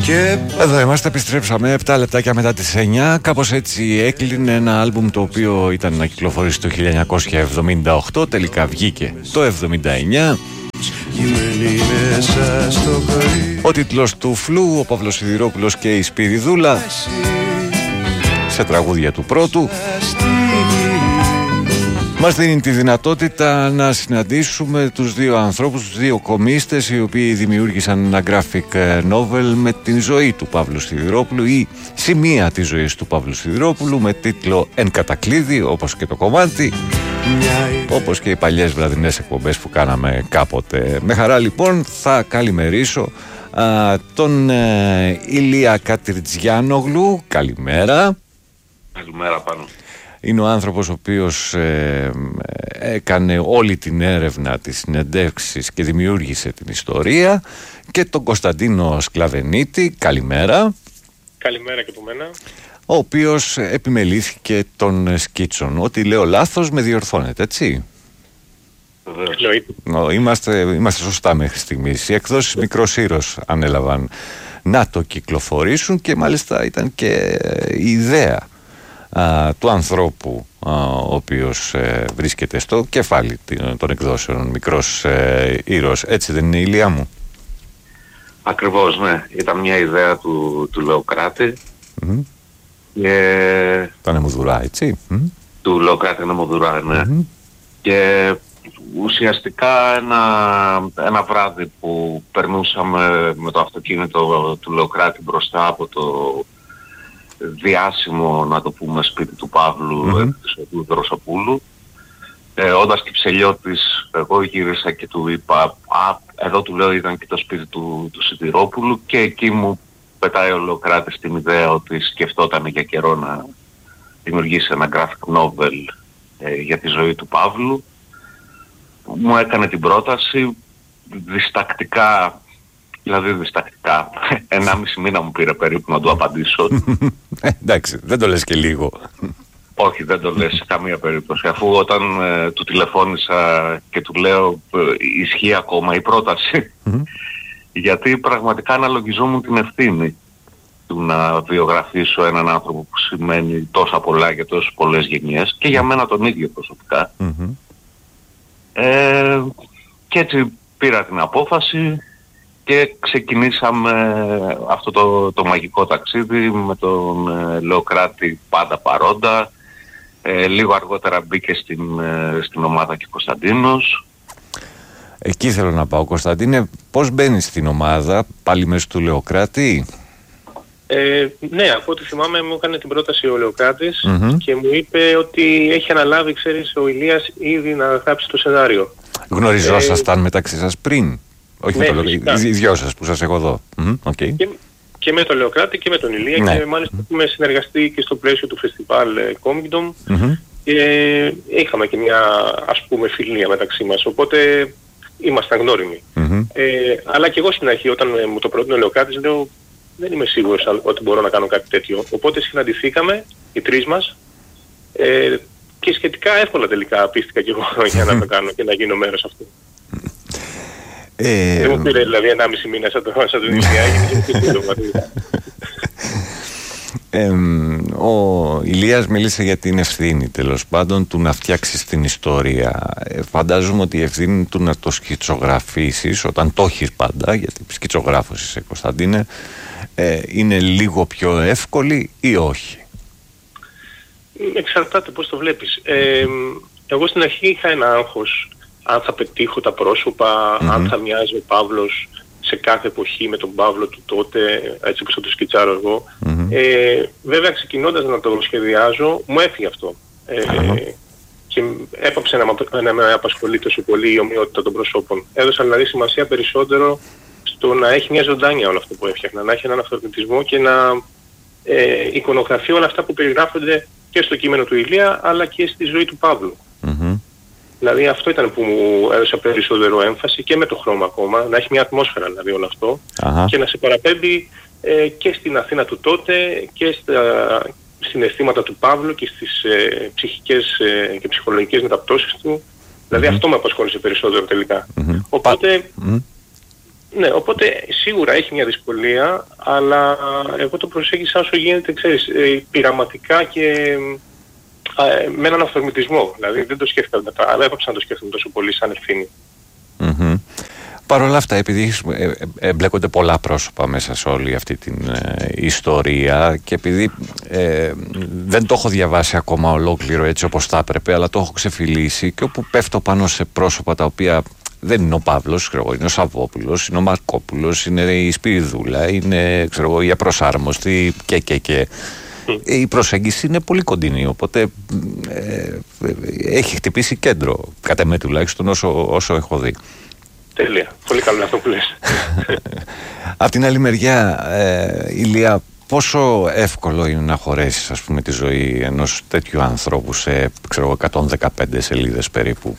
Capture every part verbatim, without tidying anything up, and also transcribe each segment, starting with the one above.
Εδώ είμαστε, επιστρέψαμε επτά λεπτάκια μετά τις εννιά. Κάπως έτσι έκλεινε ένα άλμπουμ το οποίο ήταν να κυκλοφορήσει το χίλια εννιακόσια εβδομήντα οκτώ. Τελικά βγήκε το εβδομήντα εννιά. Ο τίτλος του Φλου, ο Παύλος Σιδηρόπουλος και η Σπυριδούλα σε τραγούδια του πρώτου. Μας δίνει τη δυνατότητα να συναντήσουμε τους δύο ανθρώπους, τους δύο κομίστες, οι οποίοι δημιούργησαν ένα graphic novel με την ζωή του Παύλου Σιδηρόπουλου ή σημεία της ζωής του Παύλου Σιδηρόπουλου με τίτλο «Εν κατακλείδη», όπως και το κομμάτι, όπως και οι παλιές βραδινές εκπομπές που κάναμε κάποτε. Με χαρά λοιπόν θα καλημερίσω α, τον ε, Ηλία Κατριτζιάνογλου. Καλημέρα. Καλημέρα πάνω. Είναι ο άνθρωπος ο οποίος ε, έκανε όλη την έρευνα, τις συνεντεύξεις και δημιούργησε την ιστορία. Και τον Κωνσταντίνο Σκλαβενίτη. Καλημέρα. Καλημέρα και από μένα. Ο οποίος επιμελήθηκε των σκίτσων. Ό,τι λέω λάθος με διορθώνετε, έτσι? Εννοείται. Είμαστε, είμαστε σωστά μέχρι στιγμής. Οι εκδόσεις Μικρός Ήρος ανέλαβαν να το κυκλοφορήσουν και μάλιστα ήταν και η ιδέα α, του ανθρώπου α, ο οποίος ε, βρίσκεται στο κεφάλι των εκδόσεων Μικρός ε, Ήρος. Έτσι δεν είναι, Ηλία μου? Ακριβώς, ναι. Ήταν μια ιδέα του, του Λεοκράτη. Mm-hmm. Και... Το Νεμοδουρά, έτσι? Mm-hmm. Του Λεοκράτη Νεμοδουρά, ναι. Mm-hmm. Και ουσιαστικά ένα, ένα βράδυ που περνούσαμε με το αυτοκίνητο του Λεοκράτη μπροστά από το διάσημο, να το πούμε, σπίτι του Παύλου, mm-hmm. του Δροσοπούλου, ε, όντας Κυψελιώτης, εγώ γύρισα και του είπα, α, εδώ του λέω ήταν και το σπίτι του, του Σιδηρόπουλου, και εκεί μου πετάει ο Λεοκράτης την ιδέα ότι σκεφτόταν για καιρό να δημιουργήσει ένα graphic novel ε, για τη ζωή του Παύλου. Μου έκανε την πρόταση, διστακτικά, δηλαδή διστακτικά, ενάμιση μήνα μου πήρε περίπου να του απαντήσω. Ε, εντάξει, δεν το λες και λίγο. Όχι, δεν το λες σε καμία περίπτωση, αφού όταν ε, του τηλεφώνησα και του λέω ε, ισχύει ακόμα η πρόταση, mm-hmm. γιατί πραγματικά αναλογιζόμουν την ευθύνη του να βιογραφήσω έναν άνθρωπο που σημαίνει τόσα πολλά για τόσες πολλές γενιές και για μένα τον ίδιο προσωπικά. Mm-hmm. Ε, και έτσι πήρα την απόφαση και ξεκινήσαμε αυτό το, το μαγικό ταξίδι με τον ε, Λεοκράτη πάντα παρόντα. Ε, λίγο αργότερα μπήκε στην, ε, στην ομάδα και Κωνσταντίνος. Εκεί θέλω να πάω, Κωνσταντίνε. Πώς μπαίνεις στην ομάδα, πάλι μέσω του Λεοκράτη? Ε, ναι, από ό,τι θυμάμαι μου έκανε την πρόταση ο Λεοκράτης mm-hmm. και μου είπε ότι έχει αναλάβει, ξέρεις, ο Ηλίας ήδη να γράψει το σενάριο. Γνωριζόσασταν ε, μεταξύ σας πριν? Όχι, ναι, με το Λεοκράτη, οι δυο σας που σας έχω εδώ. Mm-hmm. Okay. Και, και με τον Λεοκράτη και με τον Ηλία, ναι. Και μάλιστα έχουμε συνεργαστεί και στο πλαίσιο του φεστιβάλ Comicdom mm-hmm. και είχαμε και μια, ας πούμε, φιλία μεταξύ μας, οπότε ήμασταν γνώριμοι. Mm-hmm. Ε, αλλά και εγώ στην αρχή όταν μου το πρότεινε ο Λεοκράτης λέω δεν είμαι σίγουρος ότι μπορώ να κάνω κάτι τέτοιο. Οπότε συναντηθήκαμε οι τρεις μας ε, και σχετικά εύκολα τελικά πίστηκα και εγώ για να το κάνω και να γίνω μέρος αυτού. Ε, δεν μου πήρε δηλαδή ενάμιση μήνα σαν τον Ηλία, έγινε και σύντομα. Ε, ο Ηλίας μίλησε για την ευθύνη, τέλος πάντων, του να φτιάξεις την ιστορία. Ε, φαντάζομαι ότι η ευθύνη του να το σκητσογραφήσεις, όταν το έχεις πάντα, γιατί σκητσογράφος είσαι, Κωνσταντίνε, ε, είναι λίγο πιο εύκολη ή όχι? Εξαρτάται πώς το βλέπεις. Ε, εγώ στην αρχή είχα ένα άγχος αν θα πετύχω τα πρόσωπα, mm-hmm. αν θα μοιάζει ο Παύλος σε κάθε εποχή με τον Παύλο του τότε, έτσι όπως θα το σκιτσάρω εγώ. Mm-hmm. Ε, βέβαια ξεκινώντας να το σχεδιάζω, μου έφυγε αυτό. Ε, mm-hmm. Και έπαψε να, να με απασχολεί τόσο πολύ η ομοιότητα των προσώπων. Έδωσα δηλαδή σημασία περισσότερο στο να έχει μια ζωντάνια όλο αυτό που έφτιαχνα, να έχει έναν αυτορμητισμό και να ε, εικονογραφεί όλα αυτά που περιγράφονται και στο κείμενο του Ηλία, αλλά και στη ζωή του Παύλου. Mm-hmm. Δηλαδή αυτό ήταν που μου έδωσα περισσότερο έμφαση και με το χρώμα ακόμα, να έχει μια ατμόσφαιρα δηλαδή όλο αυτό uh-huh. και να σε παραπέμπει ε, και στην Αθήνα του τότε και στα συναισθήματα του Παύλου και στις ε, ψυχικές ε, και ψυχολογικές μεταπτώσεις του. Δηλαδή mm-hmm. αυτό με απασχόλησε περισσότερο τελικά. Mm-hmm. Οπότε mm-hmm. Ναι, οπότε σίγουρα έχει μια δυσκολία, αλλά εγώ το προσέγγισα όσο γίνεται, ξέρεις, πειραματικά και με έναν αυθορμητισμό. Δηλαδή δεν το σκέφτηκα μετά, αλλά έπαψα να το σκέφτομαι τόσο πολύ σαν ευθύνη. Mm-hmm. Παρ' όλα αυτά, επειδή εμπλέκονται πολλά πρόσωπα μέσα σε όλη αυτή την ε, ιστορία και επειδή ε, δεν το έχω διαβάσει ακόμα ολόκληρο έτσι όπως θα έπρεπε, αλλά το έχω ξεφυλίσει, και όπου πέφτω πάνω σε πρόσωπα τα οποία δεν είναι ο Παύλος, ξέρω, είναι ο Σαββόπουλος, είναι ο Μαρκόπουλος, είναι η Σπυριδούλα, είναι, ξέρω, η Απροσάρμοστη και και και η προσέγγιση είναι πολύ κοντινή, οπότε ε, έχει χτυπήσει κέντρο, κατά με τουλάχιστον όσο, όσο έχω δει. Τέλεια. Πολύ καλό αυτό που λες. Απ' την άλλη μεριά, ε, Ηλία, πόσο εύκολο είναι να χωρέσεις, ας πούμε, τη ζωή ενός τέτοιου ανθρώπου σε, ξέρω, εκατόν δεκαπέντε σελίδες περίπου?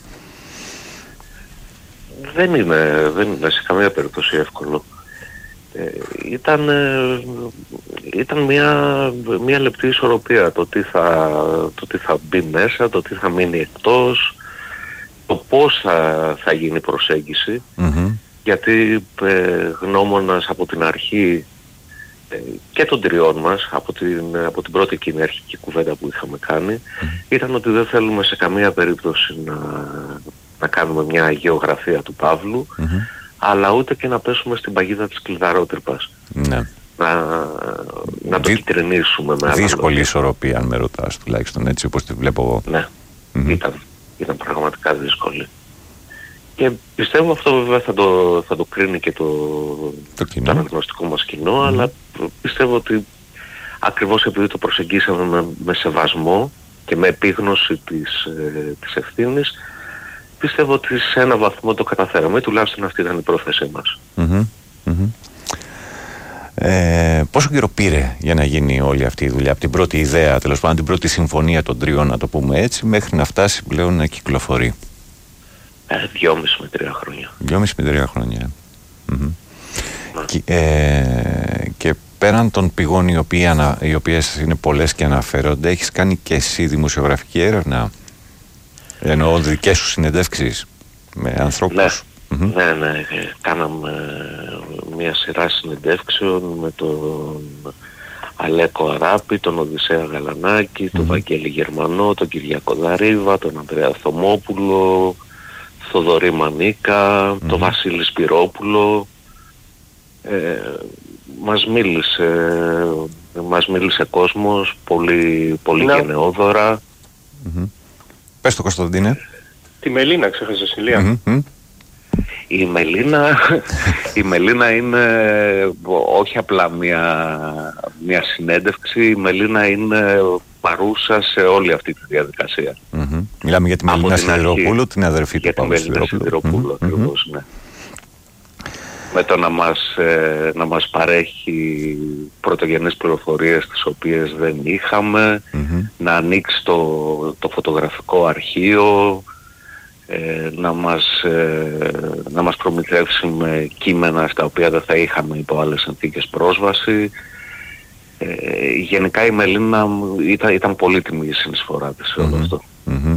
Δεν είναι, δεν είναι σε καμία περίπτωση εύκολο. Ε, ήταν ε, ήταν μια, μια λεπτή ισορροπία, το τι, θα, το τι θα μπει μέσα, το τι θα μείνει εκτός, το πώς θα, θα γίνει η προσέγγιση, mm-hmm. γιατί ε, γνώμονας από την αρχή ε, και των τριών μας, από την, από την πρώτη εκείνη αρχική κουβέντα που είχαμε κάνει, mm-hmm. ήταν ότι δεν θέλουμε σε καμία περίπτωση να, να κάνουμε μια γεωγραφία του Παύλου, mm-hmm. αλλά ούτε και να πέσουμε στην παγίδα της κλειδαρότρυπας. Ναι. Να, να το Δι... κυτρινίσουμε με άλλα. Δύσκολη ισορροπία, αν με ρωτάς, τουλάχιστον έτσι όπως τη βλέπω εγώ. Ναι, mm-hmm. ήταν, ήταν πραγματικά δύσκολη. Και πιστεύω αυτό βέβαια θα το, θα το κρίνει και το, το, το αναγνωστικό μας κοινό, mm-hmm. αλλά πιστεύω ότι ακριβώς επειδή το προσεγγίσαμε με, με σεβασμό και με επίγνωση της, ε, της ευθύνης, πιστεύω ότι σε ένα βαθμό το καταφέραμε, τουλάχιστον αυτή ήταν η πρόθεσή μας. Mm-hmm. Mm-hmm. Ε, πόσο καιρό πήρε για να γίνει όλη αυτή η δουλειά, από την πρώτη ιδέα, τέλος πάντων την πρώτη συμφωνία των τριών, να το πούμε έτσι, μέχρι να φτάσει πλέον να κυκλοφορεί? Ε, δυόμιση με τρία χρόνια. Δυόμιση με τρία χρόνια. Mm-hmm. Mm. Και, ε, και πέραν των πηγών οι, οποίοι, οι οποίες είναι πολλές και αναφέρονται, έχεις κάνει και εσύ δημοσιογραφική έρευνα? Εννοώ δικές σου συνεντεύξεις με ανθρώπους. Ναι, mm-hmm. ναι, ναι. Κάναμε μια σειρά συνεντεύξεων με τον Αλέκο Αράπη, τον Οδυσσέα Γαλανάκη, mm-hmm. τον Βαγγέλη Γερμανό, τον Κυριακό Δαρίβα, τον Ανδρέα Θωμόπουλο, Θοδωρή Μανίκα, mm-hmm. τον Βασίλη Σπυρόπουλο. Ε, μας μίλησε, μας μίλησε κόσμος, πολύ, πολύ ναι. γενναιόδωρα. Mm-hmm. Πες το, Κωνσταντίνε. Τη Μελίνα ξέχασες, Ηλία. Mm-hmm. Η Μελίνα, η Μελίνα είναι όχι απλά μια, μια συνέντευξη, η Μελίνα είναι παρούσα σε όλη αυτή τη διαδικασία. Mm-hmm. Μιλάμε για τη Μελίνα Σιδηροπούλου, την αδερφή του Παύλου Σιδηροπούλου. Για τη Μελίνα Σιδηροπούλου, mm-hmm. ακριβώς, ναι. Με το να μας, ε, να μας παρέχει πρωτογενείς πληροφορίες τις οποίες δεν είχαμε, mm-hmm. να ανοίξει το, το φωτογραφικό αρχείο, ε, να, μας, ε, να μας προμηθεύσει με κείμενα στα οποία δεν θα είχαμε υπό άλλες συνθήκες πρόσβαση. Ε, γενικά η Μελίνα ήταν, ήταν πολύτιμη η συνεισφορά της σε όλο mm-hmm. αυτό. Mm-hmm.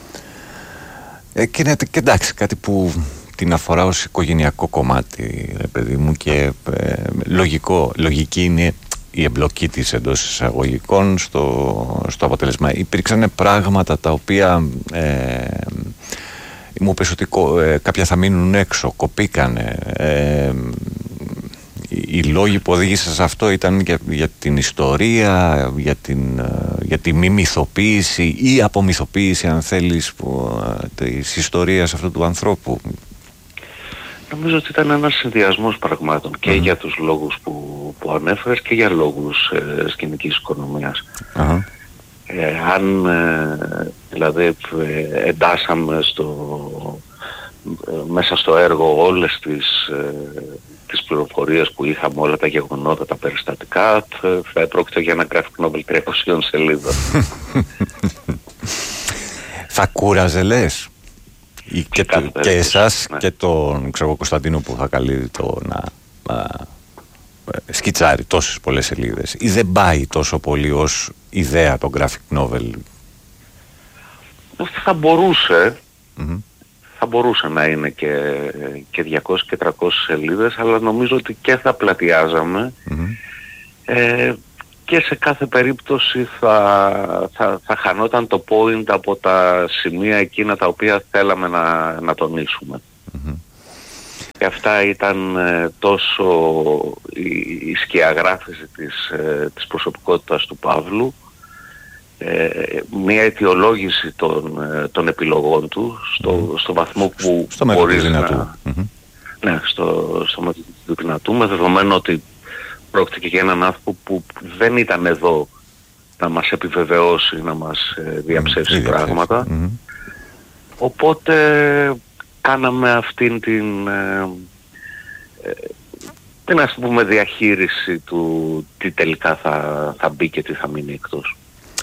Ε, και, ναι, και εντάξει, κάτι που την αφορά ως οικογενειακό κομμάτι, ρε παιδί μου, και ε, λογικό, λογική είναι η εμπλοκή της εντός εισαγωγικών στο, στο αποτέλεσμα. Υπήρξαν πράγματα τα οποία ε, μου πες ότι ε, κάποια θα μείνουν έξω, κοπήκανε. Ε, οι λόγοι που οδήγησαν σε αυτό ήταν για, για την ιστορία, για, την, για τη μη μυθοποίηση ή απομυθοποίηση, αν θέλεις, που, της ιστορίας αυτού του ανθρώπου. Νομίζω ότι ήταν ένας συνδυασμός πραγμάτων και mm. για τους λόγους που, που ανέφερες και για λόγους ε, σκηνικής οικονομίας. Uh-huh. Ε, αν ε, δηλαδή ε, εντάσσαμε στο, ε, μέσα στο έργο όλες τις, ε, τις πληροφορίες που είχαμε, όλα τα γεγονότα, τα περιστατικά, θα επρόκειτο για ένα graphic novel τριακόσιες σελίδων. Θα κούραζε, λες? Και, και, το, και εσάς, ναι. Και τον ξέρω, Κωνσταντίνο που θα καλεί το να, να σκιτσάρει τόσες πολλές σελίδες, ή δεν πάει τόσο πολύ ως ιδέα το graphic novel? Θα μπορούσε, mm-hmm. θα μπορούσε να είναι και, και διακόσιες και τριακόσιες σελίδες, αλλά νομίζω ότι και θα πλατιάζαμε mm-hmm. ε, και σε κάθε περίπτωση θα, θα, θα χανόταν το point από τα σημεία εκείνα τα οποία θέλαμε να, να τονίσουμε. Mm-hmm. Και αυτά ήταν ε, τόσο η, η σκιαγράφηση της, ε, της προσωπικότητας του Παύλου, ε, μια αιτιολόγηση των, ε, των επιλογών του στο, mm-hmm. στο βαθμό που στο μπορείς να... Mm-hmm. Ναι, στο, στο μέτρο του δυνατού, με δεδομένο ότι πρόκειται και για έναν άνθρωπο που δεν ήταν εδώ να μας επιβεβαιώσει, να μας ε, διαψεύσει mm-hmm. πράγματα. Mm-hmm. Οπότε κάναμε αυτήν την, ε, ε, την ας πούμε διαχείριση του τι τελικά θα, θα μπει και τι θα μείνει εκτός.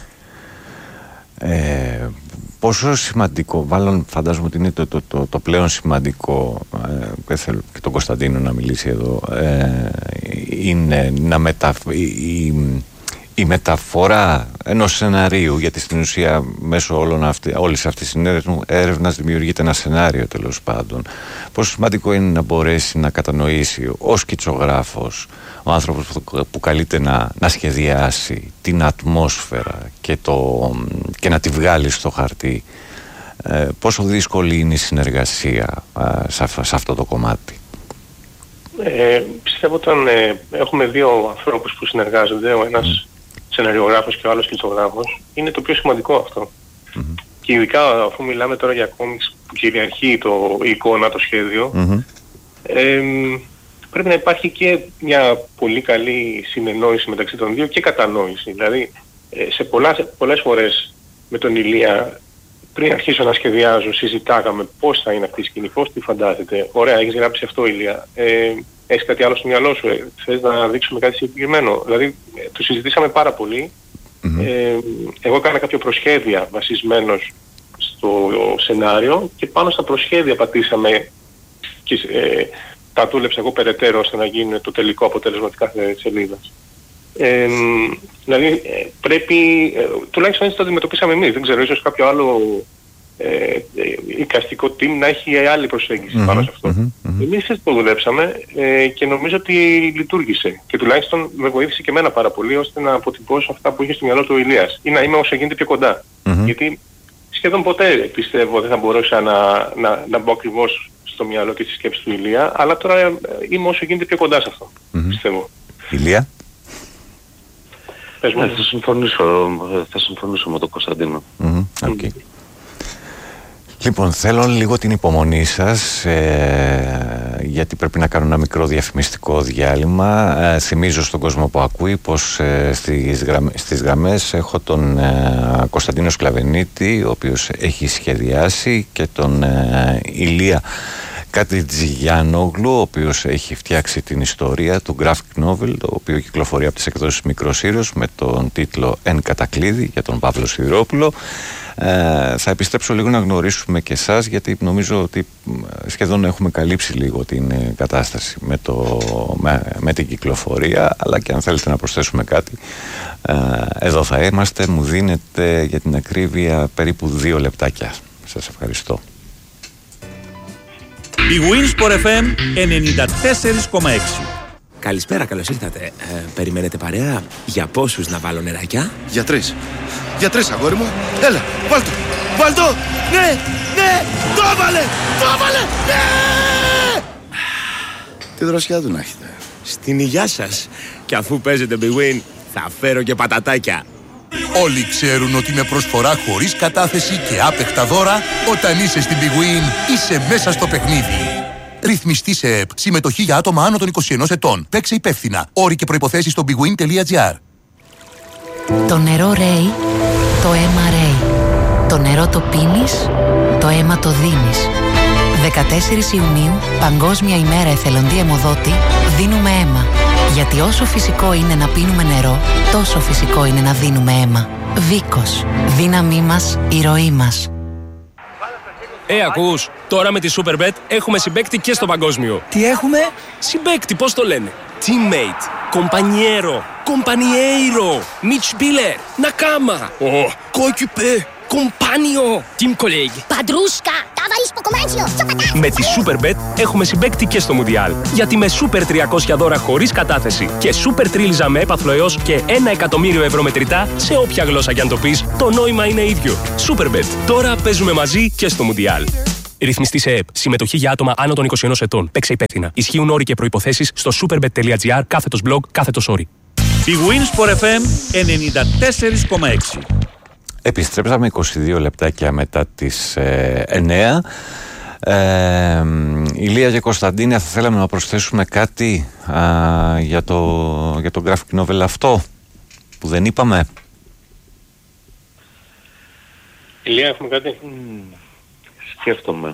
Ε, πόσο σημαντικό, μάλλον φαντάζομαι ότι είναι το, το, το, το πλέον σημαντικό, ε, και θέλω και τον Κωνσταντίνο να μιλήσει εδώ, ε, είναι να μετα, η, η, η μεταφορά ενός σεναρίου, γιατί στην ουσία μέσω όλων αυτή, όλης αυτής της έρευνας δημιουργείται ένα σενάριο τέλος πάντων. Πόσο σημαντικό είναι να μπορέσει να κατανοήσει ο σκητσογράφος, ο άνθρωπος που, που καλείται να, να σχεδιάσει την ατμόσφαιρα και, το, και να τη βγάλει στο χαρτί, ε, πόσο δύσκολη είναι η συνεργασία ε, σε, σε αυτό το κομμάτι. Ε, πιστεύω όταν ε, έχουμε δύο ανθρώπους που συνεργάζονται, ο ένας mm. σεναριογράφος και ο άλλος σκητσογράφος, είναι το πιο σημαντικό αυτό. Mm-hmm. Και ειδικά αφού μιλάμε τώρα για κόμιξ που κυριαρχεί το, η εικόνα, το σχέδιο, mm-hmm. ε, πρέπει να υπάρχει και μια πολύ καλή συνεννόηση μεταξύ των δύο και κατανόηση. Δηλαδή, ε, σε, πολλά, σε πολλές φορές με τον Ηλία, πριν αρχίσω να σχεδιάζω, συζητάγαμε πώς θα είναι αυτή η σκηνή, πώς τη φαντάζεται. Ωραία, έχεις γράψει αυτό, Ηλία. Ε, έχεις κάτι άλλο στο μυαλό σου, ε, θες να δείξουμε κάτι συγκεκριμένο. Δηλαδή, ε, το συζητήσαμε πάρα πολύ. Mm-hmm. Ε, εγώ έκανα κάποια προσχέδια βασισμένος στο σενάριο και πάνω στα προσχέδια πατήσαμε και ε, τα δούλεψα εγώ περαιτέρω ώστε να γίνει το τελικό αποτέλεσμα της κάθε σελίδας. Ε, δηλαδή ε, πρέπει, ε, τουλάχιστον έτσι το αντιμετωπίσαμε εμείς, δεν ξέρω, ίσως κάποιο άλλο ε, εικαστικό team να έχει άλλη προσέγγιση mm-hmm, πάνω σε αυτό. Mm-hmm, εμείς έτσι το δουλέψαμε ε, και νομίζω ότι λειτουργήσε και τουλάχιστον με βοήθησε και εμένα πάρα πολύ ώστε να αποτυπώσω αυτά που είχε στο μυαλό του ο Ηλίας ή να είμαι όσο γίνεται πιο κοντά. Mm-hmm. Γιατί σχεδόν ποτέ πιστεύω δεν θα μπορούσα να, να, να μπω ακριβώς στο μυαλό και στη σκέψη του Ηλία, αλλά τώρα είμαι όσο γίνεται πιο κοντά σε αυτό, mm-hmm. πιστεύω. Ηλία. Ναι, θα συμφωνήσω, θα συμφωνήσω με τον Κωνσταντίνο. Mm-hmm. Okay. Mm-hmm. Λοιπόν, θέλω λίγο την υπομονή σας, ε, γιατί πρέπει να κάνω ένα μικρό διαφημιστικό διάλειμμα. Ε, θυμίζω στον κόσμο που ακούει πως ε, στις, γραμμ, στις γραμμές έχω τον ε, Κωνσταντίνο Σκλαβενίτη, ο οποίος έχει σχεδιάσει, και τον ε, Ηλία Κατριτζιγιάνογλου, ο οποίος έχει φτιάξει την ιστορία του graphic novel, το οποίο κυκλοφορεί από τις εκδόσεις Μικρός Ήρος με τον τίτλο «Εν κατακλείδη» για τον Παύλο Σιδηρόπουλο. Ε, θα επιστρέψω λίγο να γνωρίσουμε και εσάς, γιατί νομίζω ότι σχεδόν έχουμε καλύψει λίγο την κατάσταση με, το, με, με την κυκλοφορία, αλλά και αν θέλετε να προσθέσουμε κάτι, ε, εδώ θα είμαστε. Μου δίνετε για την ακρίβεια περίπου δύο λεπτάκια. Σας ευχαριστώ. Η Winsport εφ εμ ενενήντα τέσσερα κόμμα έξι. Καλησπέρα, καλώς ήρθατε. Ε, περιμένετε παρέα? Για πόσους να βάλω νεράκια? Για τρεις. Για τρεις, αγόρι μου. Έλα, βάλ' το. Βάλ' το. Ναι, ναι, το έβαλε, το έβαλε, ναι! Τι δροσιά του να έχετε. Στην υγειά σας. Και αφού παίζετε Big Win, θα φέρω και πατατάκια. Όλοι ξέρουν ότι με προσφορά χωρίς κατάθεση και άπεχτα δώρα, όταν είσαι στην Big Win, είσαι μέσα στο παιχνίδι. Ρυθμιστή σε ΕΠ. Συμμετοχή για άτομα άνω των είκοσι ενός ετών. Παίξε υπεύθυνα. Όροι και προϋποθέσεις στο bigwin τελεία gr. Το νερό ρέει, το αίμα ρέει. Το νερό το πίνεις, το αίμα το δίνεις. δεκατέσσερις Ιουνίου, Παγκόσμια ημέρα εθελοντή αιμοδότη, δίνουμε αίμα. Γιατί όσο φυσικό είναι να πίνουμε νερό, τόσο φυσικό είναι να δίνουμε αίμα. Βίκος. Δύναμή μας, η ροή μας. Ε, ακούς, τώρα με τη Superbet έχουμε συμπαίκτη και στο παγκόσμιο. Τι έχουμε? Συμπαίκτη, πώς το λένε? Teammate, compañero, compañeiro, Mitspieler, Nakama, oh, coéquipier, compagnon, team colleague, Padrushka, Με τη Superbet έχουμε συμπαίκτη και στο Μουντιάλ. Γιατί με Super τριακόσια δώρα χωρίς κατάθεση και Super τρίλιζα με έπαθλο έως και ένα εκατομμύριο ευρώ μετρητά σε όποια γλώσσα κι αν το πεις, το νόημα είναι ίδιο. Superbet. Τώρα παίζουμε μαζί και στο Μουντιάλ. Ρυθμιστή σε ΕΠ. Συμμετοχή για άτομα άνω των είκοσι ενός ετών. Παίξε υπεύθυνα. Ισχύουν όροι και προϋποθέσεις στο superbet.gr κάθετος blog κάθετος όροι. Η Winsport εφ εμ ενενήντα τέσσερα κόμμα έξι. Επιστρέψαμε είκοσι δύο λεπτάκια μετά τις ε, εννέα. Ε, Ηλία και Κωνσταντίνια, θα θέλαμε να προσθέσουμε κάτι α, για, το, για το graphic novel αυτό που δεν είπαμε. Ηλία, έχουμε κάτι? Mm, σκέφτομαι.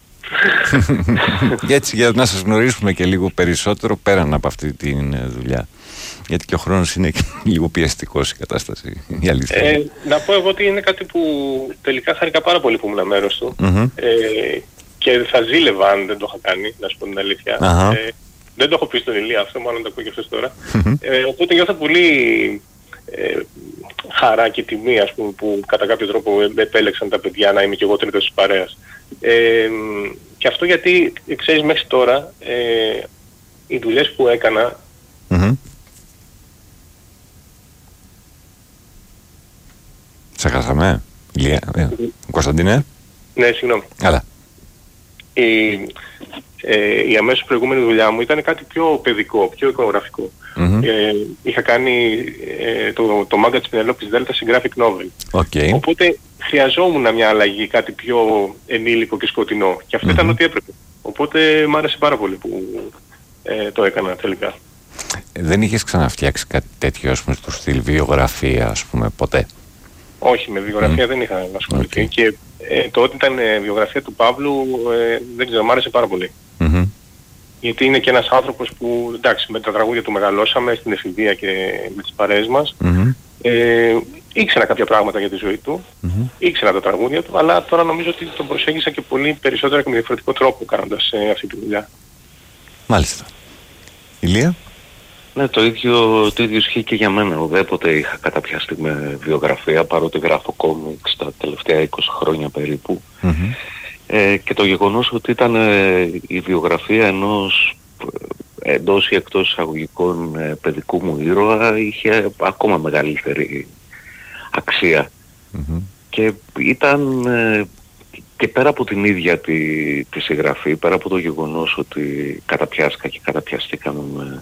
Έτσι, για να σας γνωρίσουμε και λίγο περισσότερο πέραν από αυτή τη δουλειά. Γιατί και ο χρόνος είναι λίγο πιεστικός η κατάσταση, η αλήθεια. Ε, να πω εγώ ότι είναι κάτι που τελικά χάρηκα πάρα πολύ που ήμουν μέρος του. Mm-hmm. Ε, και θα ζήλευα αν δεν το είχα κάνει, να σου πω την αλήθεια. Uh-huh. Ε, δεν το έχω πει στον Ηλία αυτό, μάλλον το ακούω και αυτός τώρα. Mm-hmm. Ε, οπότε νιώθω πολύ ε, χαρά και τιμή, ας πούμε, που κατά κάποιο τρόπο επέλεξαν τα παιδιά να είμαι και εγώ τρίτος της παρέας. Ε, και αυτό γιατί, ξέρεις, μέχρι τώρα ε, οι δουλειές που έκανα mm-hmm. Σε χάσαμε, Ηλία, ε, Κωνσταντίνε. Ναι, συγγνώμη. Καλά. Η, ε, η αμέσως προηγούμενη δουλειά μου ήταν κάτι πιο παιδικό, πιο εικονογραφικό. Mm-hmm. Ε, είχα κάνει ε, το, το μάγκα της Πενελόπης Δέλτα σε graphic novel. Okay. Οπότε χρειαζόμουν μια αλλαγή, κάτι πιο ενήλικο και σκοτεινό. Και αυτό mm-hmm. ήταν ό,τι έπρεπε. Οπότε μ' άρεσε πάρα πολύ που ε, το έκανα τελικά. Δεν είχες ξαναφτιάξει κάτι τέτοιο, ας πούμε, στο στυλ βιογραφία, ας πούμε, ποτέ? Όχι, με βιογραφία mm. δεν είχα ασχοληθεί. Okay. Και ε, το ότι ήταν ε, βιογραφία του Παύλου, ε, δεν ξέρω, μου άρεσε πάρα πολύ. Mm-hmm. Γιατί είναι και ένας άνθρωπος που, εντάξει, με τα τραγούδια του μεγαλώσαμε στην εφηβεία και με τις παρέες μας. Mm-hmm. Ε, ήξερα κάποια πράγματα για τη ζωή του, mm-hmm. ήξερα τα τραγούδια του, αλλά τώρα νομίζω ότι τον προσέγγισα και πολύ περισσότερο και με διαφορετικό τρόπο κάνοντας ε, αυτή τη δουλειά. Μάλιστα. Ηλία? Ναι, το ίδιο, το ίδιο ισχύει και για μένα. Ουδέποτε είχα καταπιαστεί με βιογραφία, παρότι γράφω κόμιξ τα τελευταία είκοσι χρόνια περίπου. Mm-hmm. Ε, και το γεγονός ότι ήταν ε, η βιογραφία ενός ε, εντός ή εκτός εισαγωγικών ε, παιδικού μου ήρωα είχε ακόμα μεγαλύτερη αξία. Mm-hmm. Και ήταν ε, και πέρα από την ίδια τη, τη συγγραφή, πέρα από το γεγονός ότι καταπιάστηκα και καταπιαστήκαμε με,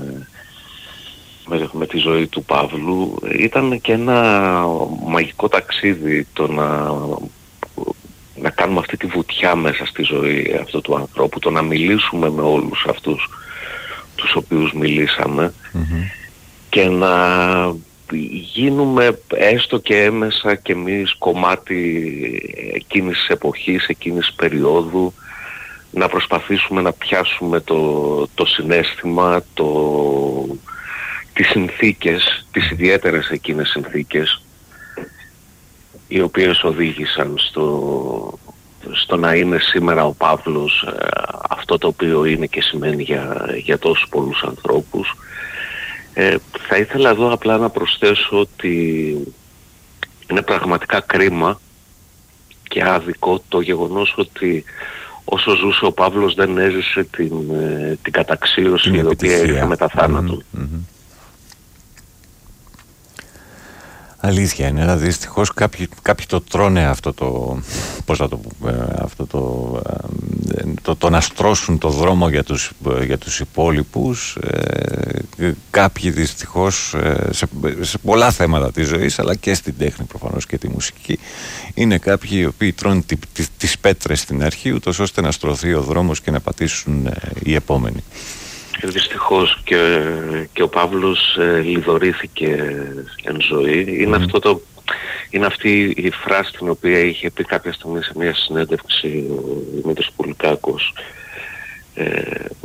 με, με τη ζωή του Παύλου, ήταν και ένα μαγικό ταξίδι το να, να κάνουμε αυτή τη βουτιά μέσα στη ζωή αυτού του ανθρώπου, το να μιλήσουμε με όλους αυτούς τους οποίους μιλήσαμε mm-hmm. και να γίνουμε έστω και έμεσα κι εμείς κομμάτι εκείνης της εποχής, εκείνης της περίοδου, να προσπαθήσουμε να πιάσουμε το, το συναίσθημα, το, τις συνθήκες, τις ιδιαίτερες εκείνες συνθήκες οι οποίες οδήγησαν στο, στο να είναι σήμερα ο Παύλος ε, αυτό το οποίο είναι και σημαίνει για, για τόσους πολλούς ανθρώπους. Ε, θα ήθελα εδώ απλά να προσθέσω ότι είναι πραγματικά κρίμα και άδικο το γεγονός ότι όσο ζούσε ο Παύλος δεν έζησε την, την καταξίωση η οποία ήρθε μετά θάνατο. Mm-hmm, mm-hmm. Αλήθεια είναι, αλλά δυστυχώς κάποιοι, κάποιοι το τρώνε αυτό το, πώς θα το πούμε, αυτό το, το, το να στρώσουν το δρόμο για τους, για τους υπόλοιπους. Ε, κάποιοι δυστυχώς ε, σε, σε πολλά θέματα της ζωής, αλλά και στην τέχνη προφανώς και τη μουσική, είναι κάποιοι οι οποίοι τρώνε τι, τι, τις πέτρες στην αρχή, ούτως ώστε να στρωθεί ο δρόμος και να πατήσουν ε, οι επόμενοι. Και δυστυχώς και, και ο Παύλος ε, λιδωρήθηκε εν ζωή. Είναι, mm. αυτό το, είναι αυτή η φράση την οποία είχε πει κάποια στιγμή σε μια συνέντευξη ο Δημήτρης Πουλικάκος. Ε,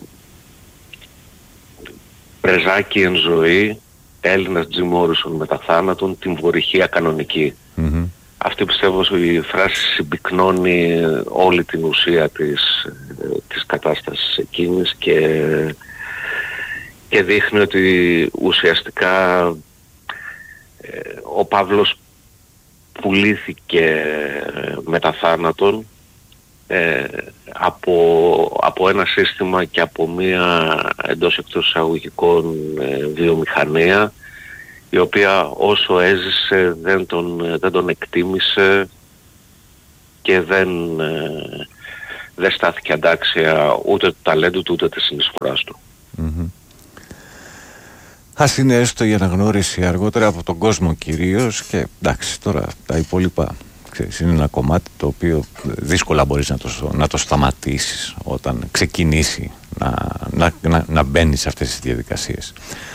Πρεζάκι εν ζωή, Έλληνας Τζιμ Μόρισον μετά θάνατον, την βορυχία κανονική. Mm-hmm. Αυτή πιστεύω η φράση συμπυκνώνει όλη την ουσία της, της κατάστασης εκείνης και και δείχνει ότι ουσιαστικά ε, ο Παύλος πουλήθηκε μετά θάνατον ε, από, από ένα σύστημα και από μία εντός εκτός εισαγωγικών ε, βιομηχανία, η οποία όσο έζησε δεν τον, δεν τον εκτίμησε και δεν, ε, δεν στάθηκε αντάξια ούτε του ταλέντου του ούτε της συνεισφοράς του. Mm-hmm. Ας είναι έστω η αναγνώριση αργότερα από τον κόσμο κυρίως, και εντάξει, τώρα τα υπόλοιπα, ξέρεις, είναι ένα κομμάτι το οποίο δύσκολα μπορείς να το, να το σταματήσεις όταν ξεκινήσει να, να, να, να μπαίνει σε αυτές τις διαδικασίες.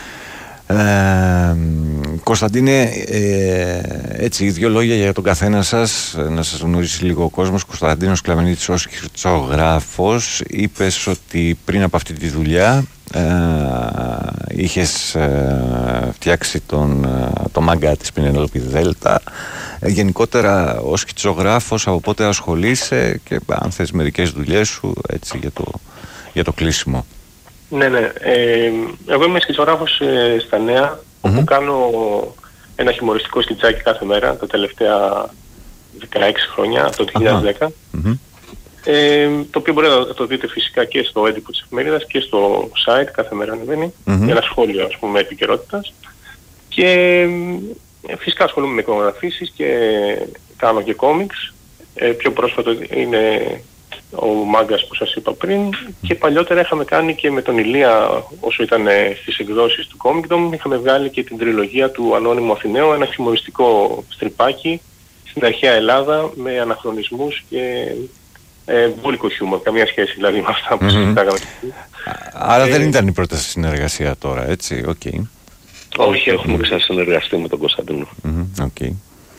Ε, Κωνσταντίνε, ε, έτσι δύο λόγια για τον καθένα σας, να σας γνωρίσει λίγο ο κόσμος. Κωνσταντίνος Κλαμενίτης ως χρυσογράφος, είπες ότι πριν από αυτή τη δουλειά ε, είχες ε, φτιάξει τον, το μάγκα της Πενέλοπη Δέλτα. ε, γενικότερα ως χρυσογράφος από πότε ασχολείσαι, και αν θες μερικές δουλειές σου έτσι, για, το, για το κλείσιμο. Ναι, ναι. Ε, εγώ είμαι σκητσογράφος ε, στα Νέα, mm-hmm. όπου κάνω ένα χιουμοριστικό σκιτσάκι κάθε μέρα τα τελευταία δεκαέξι χρόνια, από το δύο χιλιάδες δέκα. Mm-hmm. Ε, το οποίο μπορείτε να το δείτε φυσικά και στο έντυπο της εφημερίδας και στο site, κάθε μέρα ανεβαίνει, mm-hmm. ένα σχόλιο, ας πούμε, επικαιρότητας. Και ε, φυσικά ασχολούμαι με εικονογραφήσεις και κάνω και κόμιξ. Ε, πιο πρόσφατο είναι ο μάγκας που σας είπα πριν, και παλιότερα είχαμε κάνει και με τον Ηλία, όσο ήταν στις εκδόσεις του Comicdom, είχαμε βγάλει και την τριλογία του Ανώνυμου Αθηναίου, ένα χιουμοριστικό στριπάκι στην αρχαία Ελλάδα με αναχρονισμούς και ε, μπόλικο χιούμορ, καμία σχέση δηλαδή με αυτά που mm-hmm. συζητάγαμε. Άρα ε, δεν ήταν η πρώτη συνεργασία τώρα, έτσι, οκ. Okay. Όχι, έχουμε ξανασυνεργαστεί με τον Κωνσταντίνο. Mm-hmm. Okay.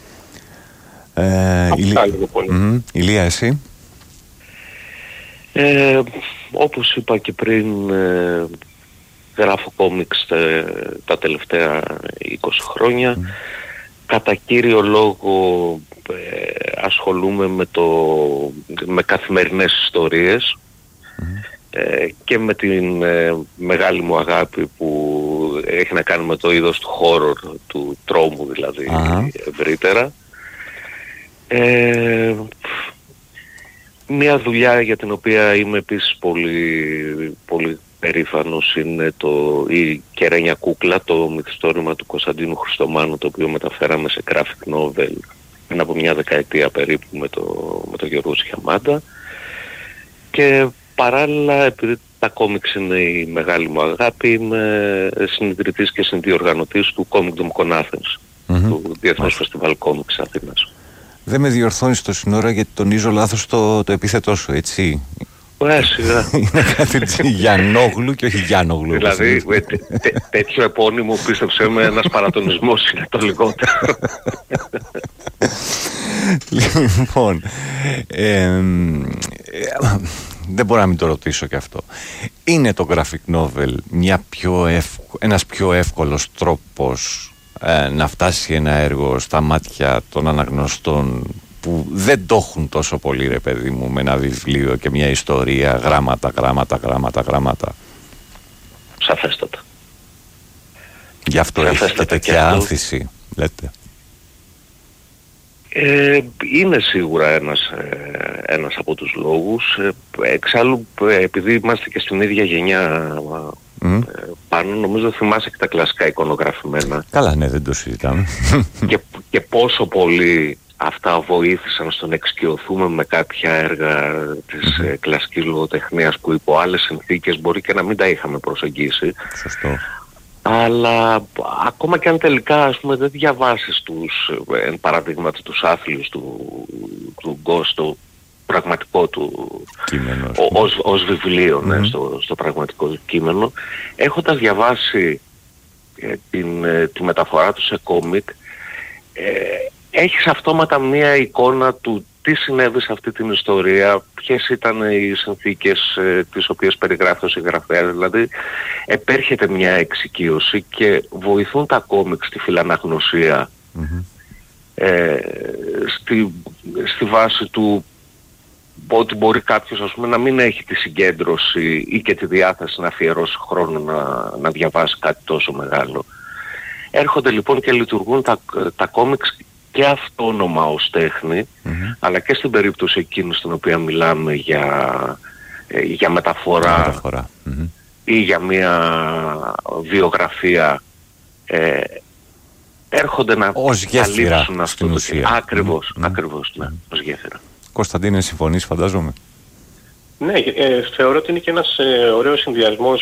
Ε, Αυτά λίγο πολύ. Mm-hmm. Ηλία, εσύ? Ε, όπως είπα και πριν, ε, γράφω κόμιξ τε, τα τελευταία είκοσι χρόνια. Mm. Κατά κύριο λόγο ε, ασχολούμαι με, το, με καθημερινές ιστορίες mm. ε, και με την ε, μεγάλη μου αγάπη που έχει να κάνει με το είδος του horror, του τρόμου δηλαδή uh-huh. ευρύτερα. Ε, Μια δουλειά για την οποία είμαι επίσης πολύ, πολύ περήφανος είναι το, η Κεραίνια Κούκλα, το μυθιστόρημα του Κωνσταντίνου Χριστομάνου, το οποίο μεταφέραμε σε graphic novel πριν από μια δεκαετία περίπου με το, με το Γιώργο Σιαμάντα. Και παράλληλα, επειδή τα κόμιξ είναι η μεγάλη μου αγάπη, είμαι συνειδητής και συνδιοργανωτής του Comicdom Con Athens, mm-hmm. του Διεθνούς Φεστιβάλ Κόμιξ Αθήνας. Δεν με διορθώνεις το σύνορα, γιατί τονίζω λάθος το, το επίθετό σου, έτσι. Ωραία, σιγά. Είναι κάτι έτσι Γιαννόγλου και όχι Γιάννογλου. Δηλαδή, τέ, τέ, τέτοιο επώνυμο, πίστεψε με, ένας παρατονισμός είναι το λιγότερο. Λοιπόν, ε, ε, δεν μπορώ να μην το ρωτήσω και αυτό. Είναι το graphic novel μια πιο εύκολο, ένας πιο εύκολος τρόπος Ε, να φτάσει ένα έργο στα μάτια των αναγνωστών που δεν το έχουν τόσο πολύ, ρε παιδί μου, με ένα βιβλίο και μια ιστορία, γράμματα, γράμματα, γράμματα, γράμματα? Σαφέστατα. Γι' αυτό έχει και τέτοια άνθηση, λέτε. Ε, είναι σίγουρα ένας, ε, ένας από τους λόγους. Ε, εξάλλου, ε, επειδή είμαστε και στην ίδια γενιά mm. ε, πάνω, νομίζω θυμάσαι και τα κλασικά εικονογραφημένα. Καλά, ναι, δεν το συζητάμε. και, και πόσο πολύ αυτά βοήθησαν στο να εξοικειωθούμε με κάποια έργα της mm. ε, κλασικής λογοτεχνίας που υπό άλλες συνθήκες μπορεί και να μην τα είχαμε προσεγγίσει. Σωστό. Αλλά ακόμα και αν τελικά, ας πούμε, δεν διαβάσεις τους, εν παραδείγματι, τους άθλιους του, του Γκος, το πραγματικό του κείμενο, ο, ως, ως βιβλίο, mm-hmm. ναι, στο, στο πραγματικό κείμενο, έχοντας διαβάσει ε, την, ε, τη μεταφορά του σε κόμικ, ε, έχεις αυτόματα μία εικόνα του τι συνέβη σε αυτή την ιστορία, ποιες ήταν οι συνθήκες ε, τις οποίες περιγράφει ο συγγραφέας. Δηλαδή επέρχεται μια εξοικείωση και βοηθούν τα κόμικ στη φιλαναγνωσία, mm-hmm. ε, στη, στη βάση του ότι μπορεί κάποιος, ας πούμε, να μην έχει τη συγκέντρωση ή και τη διάθεση να αφιερώσει χρόνο να, να διαβάσει κάτι τόσο μεγάλο. Έρχονται λοιπόν και λειτουργούν τα, τα κόμικς και αυτόνομα ως τέχνη, mm-hmm. αλλά και στην περίπτωση εκείνη στην οποία μιλάμε για, ε, για μεταφορά, μεταφορά. Mm-hmm. ή για μια βιογραφία, ε, έρχονται να καλύψουν αυτό το κενό. Ακριβώς, mm-hmm. ακριβώς, ναι, mm-hmm. ως γέφυρα. Κωνσταντίνε, συμφωνείς φαντάζομαι? Ναι, ε, θεωρώ ότι είναι και ένας ε, ωραίος συνδυασμός